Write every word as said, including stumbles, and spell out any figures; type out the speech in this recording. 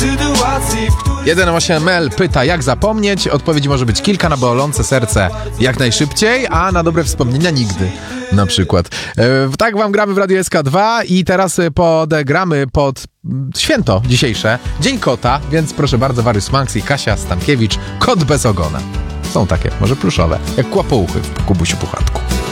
sytuacji, w której... jeden osiem L pyta, jak zapomnieć. Odpowiedzi może być kilka: na bolące serce jak najszybciej, a na dobre wspomnienia nigdy. Na przykład. E, tak wam gramy w Radiu S K dwa i teraz podegramy pod święto dzisiejsze, Dzień Kota, więc proszę bardzo, Warius Manx i Kasia Stankiewicz, Kot bez ogona. Są takie, może pluszowe, jak kłapouchy w Kubusiu Puchatku.